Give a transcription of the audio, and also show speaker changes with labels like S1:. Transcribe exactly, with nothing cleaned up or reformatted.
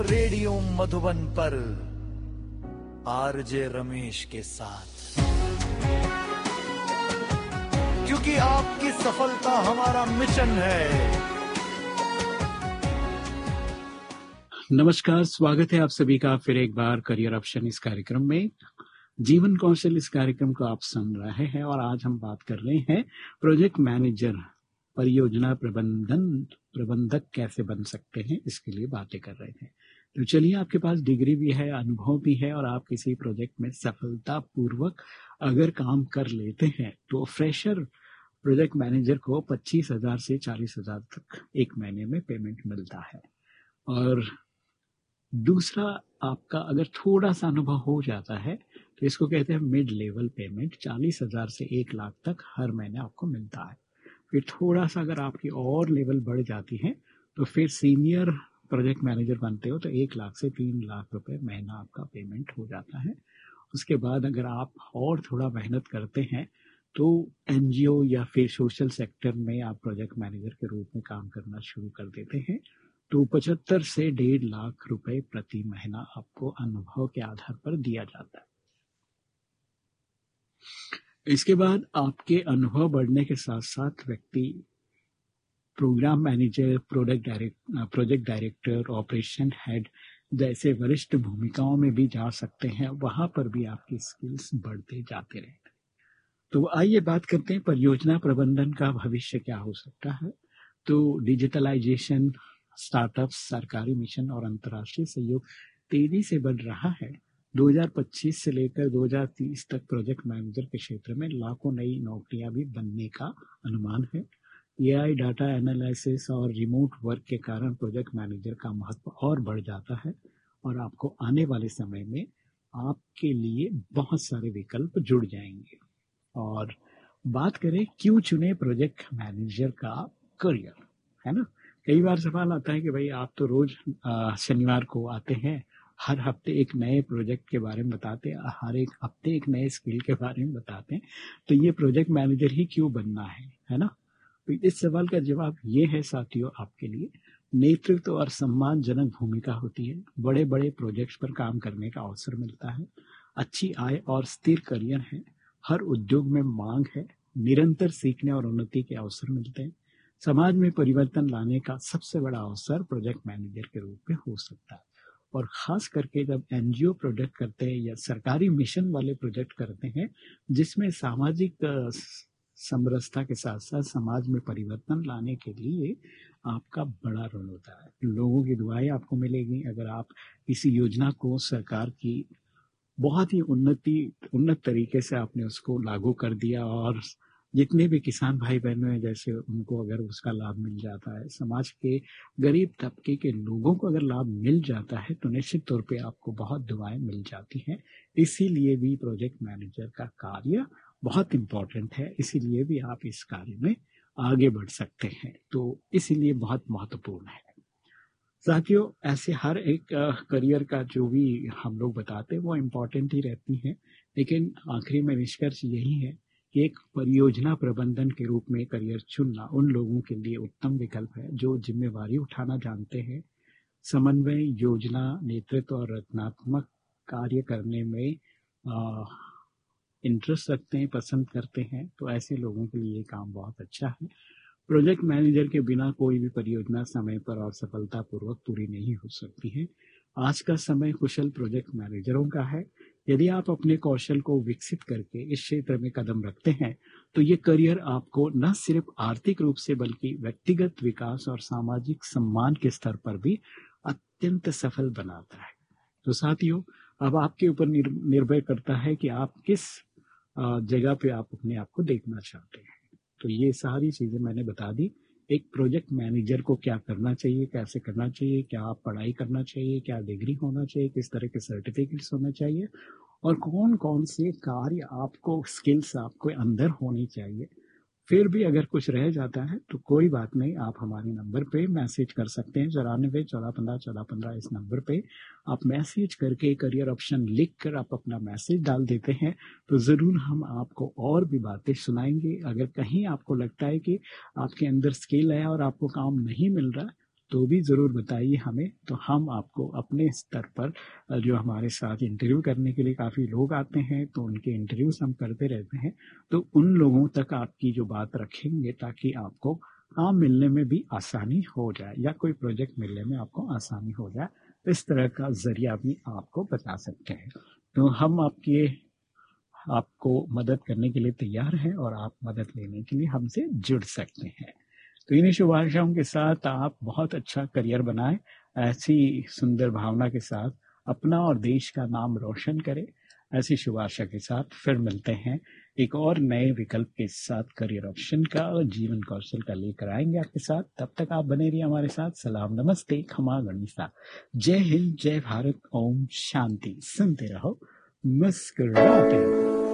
S1: Radio Madhuban पर RJ Ramesh के साथ, क्योंकि आपकी सफलता हमारा मिशन है।
S2: नमस्कार, स्वागत है आप सभी का फिर एक बार करियर ऑप्शन इस कार्यक्रम में। जीवन कौशल इस कार्यक्रम को आप सुन रहे हैं और आज हम बात कर रहे हैं प्रोजेक्ट मैनेजर, परियोजना प्रबंधन प्रबंधक कैसे बन सकते हैं, इसके लिए बातें कर रहे हैं। तो चलिए, आपके पास डिग्री भी है, अनुभव भी है और आप किसी प्रोजेक्ट में सफलता पूर्वक अगर काम कर लेते हैं तो फ्रेशर प्रोजेक्ट मैनेजर को पच्चीस हजार से चालीस हजार तक एक महीने में पेमेंट मिलता है। और दूसरा, आपका अगर थोड़ा सा अनुभव हो जाता है तो इसको कहते हैं मिड लेवल पेमेंट, चालीस हजार से एक लाख तक हर महीने आपको मिलता है। फिर थोड़ा सा अगर आपकी और लेवल बढ़ जाती है तो फिर सीनियर प्रोजेक्ट मैनेजर बनते हो तो एक लाख से तीन लाख रुपए महीना आपका पेमेंट हो जाता है। उसके बाद अगर आप और थोड़ा मेहनत करते हैं तो एनजीओ या फिर सोशल सेक्टर में आप प्रोजेक्ट मैनेजर के रूप में काम करना शुरू कर देते हैं तो पचहत्तर से डेढ़ लाख रुपए प्रति महीना आपको अनुभव के आधार पर दिया जाता है। इसके बाद आपके अनुभव बढ़ने के साथ साथ व्यक्ति programme manager, product direct project director, operation head जैसे वरिष्ठ भूमिकाओं में भी जा सकते हैं। वहां पर भी आपकी स्किल्स बढ़ते जाते रहते हैं। तो आइए बात करते हैं परियोजना प्रबंधन का भविष्य क्या हो सकता है। तो डिजिटलाइजेशन, स्टार्टअप्स, सरकारी मिशन और अंतर्राष्ट्रीय सहयोग तेजी से बढ़ रहा है। दो हज़ार पच्चीस से लेकर दो हज़ार तीस तक प्रोजेक्ट मैनेजर के क्षेत्र में लाखों नई नौकरियां भी बनने का अनुमान है। एआई, डाटा एनालिसिस और रिमोट वर्क के कारण प्रोजेक्ट मैनेजर का महत्व और बढ़ जाता है और आपको आने वाले समय में आपके लिए बहुत सारे विकल्प जुड़ जाएंगे। और बात करें क्यों चुने प्रोजेक्ट मैनेजर का करियर, है ना। कई बार सवाल आता है कि भाई आप तो रोज आ, शनिवार को आते हैं, हर हफ्ते एक नए प्रोजेक्ट के बारे में बताते हैं, हर एक हफ्ते एक नए स्किल के बारे में बताते हैं, तो ये प्रोजेक्ट मैनेजर ही क्यों बनना है, है ना। तो इस सवाल का जवाब ये है साथियों, आपके लिए नेतृत्व और सम्मानजनक भूमिका होती है। बड़े बड़े प्रोजेक्ट्स पर काम करने का अवसर मिलता है, अच्छी आय और स्थिर करियर है, हर उद्योग में मांग है, निरंतर सीखने और उन्नति के अवसर मिलते हैं। समाज में परिवर्तन लाने का सबसे बड़ा अवसर प्रोजेक्ट मैनेजर के रूप में हो सकता है। और खास करके जब एनजीओ प्रोजेक्ट करते हैं या सरकारी मिशन वाले प्रोजेक्ट करते हैं जिसमें सामाजिक समरसता के साथ साथ समाज में परिवर्तन लाने के लिए आपका बड़ा रोल होता है। लोगों की दुआएं आपको मिलेगी अगर आप इसी योजना को सरकार की बहुत ही उन्नति उन्नत तरीके से आपने उसको लागू कर दिया और जितने भी किसान भाई बहनों हैं जैसे उनको अगर उसका लाभ मिल जाता है, समाज के गरीब तबके के लोगों को अगर लाभ मिल जाता है तो निश्चित तौर पे आपको बहुत दुआएं मिल जाती हैं। इसीलिए भी प्रोजेक्ट मैनेजर का कार्य बहुत इम्पोर्टेंट है, इसीलिए भी आप इस कार्य में आगे बढ़ सकते हैं, तो इसीलिए बहुत महत्वपूर्ण है। साथियों, ऐसे हर एक करियर का जो भी हम लोग बताते हैं वो इम्पोर्टेंट ही रहती है, लेकिन आखिरी में निष्कर्ष यही है कि एक परियोजना प्रबंधन के रूप में करियर चुनना उन लोगों के लिए उत्तम विकल्प है जो जिम्मेवारी उठाना जानते हैं, समन्वय, योजना, नेतृत्व और रचनात्मक कार्य करने में इंटरेस्ट रखते हैं, पसंद करते हैं। तो ऐसे लोगों के लिए ये काम बहुत अच्छा है। प्रोजेक्ट मैनेजर के बिना कोई भी परियोजना समय पर और सफलतापूर्वक पूरी नहीं हो सकती है। आज का समय कुशल प्रोजेक्ट मैनेजरों का है। यदि आप अपने कौशल को विकसित करके इस क्षेत्र में कदम रखते हैं तो ये करियर आपको न सिर्फ आर्थिक रूप से बल्कि व्यक्तिगत विकास और सामाजिक सम्मान के स्तर पर भी अत्यंत सफल बनाता है। तो साथियों, अब आपके ऊपर निर्भर करता है कि आप किस जगह पे आप अपने आप को देखना चाहते हैं। तो ये सारी चीजें मैंने बता दी। एक प्रोजेक्ट मैनेजर को क्या करना चाहिए, कैसे करना चाहिए, क्या आप पढ़ाई करना चाहिए, क्या डिग्री होना चाहिए, किस तरह के सर्टिफिकेट्स होने चाहिए और कौन कौन से कार्य आपको, स्किल्स आपको अंदर होनी चाहिए। फिर भी अगर कुछ रह जाता है तो कोई बात नहीं, आप हमारे नंबर पे मैसेज कर सकते हैं, चौरानवे चौदह पंद्रह चौदह पंद्रह इस नंबर पे आप मैसेज करके करियर ऑप्शन लिख कर आप अपना मैसेज डाल देते हैं तो ज़रूर हम आपको और भी बातें सुनाएंगे। अगर कहीं आपको लगता है कि आपके अंदर स्किल है और आपको काम नहीं मिल रहा तो भी ज़रूर बताइए हमें, तो हम आपको अपने स्तर पर जो हमारे साथ इंटरव्यू करने के लिए काफ़ी लोग आते हैं, तो उनके इंटरव्यूज हम करते रहते हैं, तो उन लोगों तक आपकी जो बात रखेंगे ताकि आपको काम मिलने में भी आसानी हो जाए या कोई प्रोजेक्ट मिलने में आपको आसानी हो जाए। इस तरह का जरिया भी आपको बता सकते हैं। तो हम आपके आपको मदद करने के लिए तैयार हैं और आप मदद लेने के लिए हमसे जुड़ सकते हैं। तो इन्हीं शुभ आशाओं के साथ आप बहुत अच्छा करियर बनाएं, ऐसी सुंदर भावना के साथ अपना और देश का नाम रोशन करें। ऐसी शुभ आशा के साथ फिर मिलते हैं एक और नए विकल्प के साथ, करियर ऑप्शन का और जीवन कौशल का लेकर आएंगे आपके साथ। तब तक आप बने रहिए हमारे साथ। सलाम, नमस्ते, खमा गणिसा, जय हिंद, जय भारत, ओम शांति। सुनते रहो, मुस्कुराते रहो।